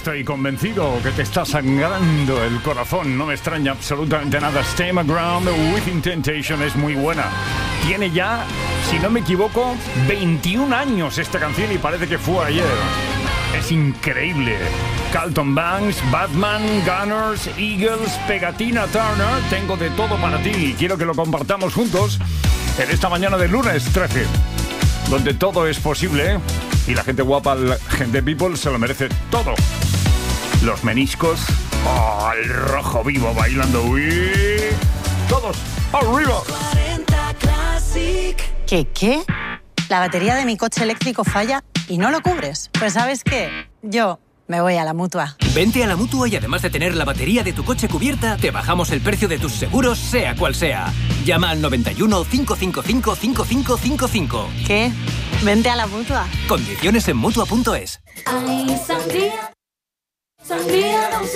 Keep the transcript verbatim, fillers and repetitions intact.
estoy convencido que te está sangrando el corazón. No me extraña absolutamente nada. Stay My Ground, Within Temptation es muy buena. Tiene ya, si no me equivoco, veintiún años esta canción y parece que fue ayer. Es increíble. Carlton Banks, Batman, Gunners, Eagles, Pegatina Turner. Tengo de todo para ti y quiero que lo compartamos juntos en esta mañana de lunes trece, donde todo es posible y la gente guapa, la gente people, se lo merece todo. Los meniscos, oh, el rojo vivo bailando. Uy, todos arriba. ¿Qué qué? La batería de mi coche eléctrico falla y no lo cubres. Pues ¿sabes qué? Yo me voy a la Mutua. Vente a la Mutua y además de tener la batería de tu coche cubierta, te bajamos el precio de tus seguros, sea cual sea. Llama al noventa y uno, cinco cinco cinco, cinco cinco cinco cinco. ¿Qué? Vente a la Mutua. Condiciones en Mutua punto es. Ay, sangría, sangría.